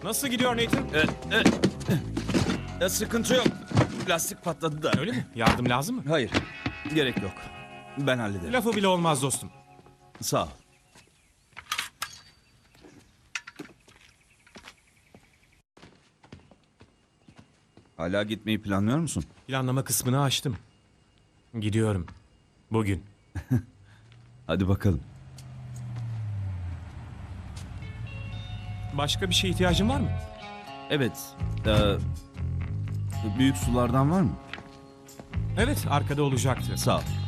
Nasıl gidiyor Nathan? Sıkıntı yok. Lastik patladı da. Öyle mi? Yardım lazım mı? Hayır. Gerek yok. Ben hallederim. Lafı bile olmaz dostum. Sağ ol. Hala gitmeyi planlıyor musun? Planlama kısmını açtım. Gidiyorum. Bugün. Hadi bakalım. Başka bir şeye ihtiyacın var mı? Evet. Büyük sulardan var mı? Evet, arkada olacaktı. Sağ ol.